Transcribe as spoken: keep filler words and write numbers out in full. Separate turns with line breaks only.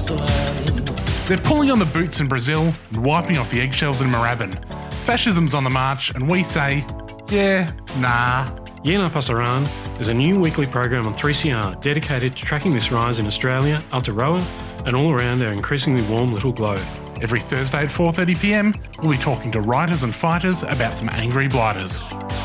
porcelain.
They're pulling on the boots in Brazil and wiping off the eggshells in Moorabbin. Fascism's on the march and we say, yeah, nah.
Yena Pasaran is a new weekly program on three C R dedicated to tracking this rise in Australia, Aotearoa and all around our increasingly warm little globe.
Every Thursday at four thirty p m, we'll be talking to writers and fighters about some angry blighters.